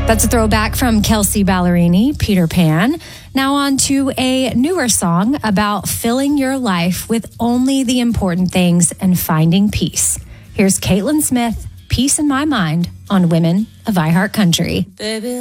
That's a throwback from Kelsea Ballerini, Peter Pan. Now on to a newer song about filling your life with only the important things and finding peace. Here's Caitlin Smith, Peace in My Mind, on Women of iHeart Country. Baby.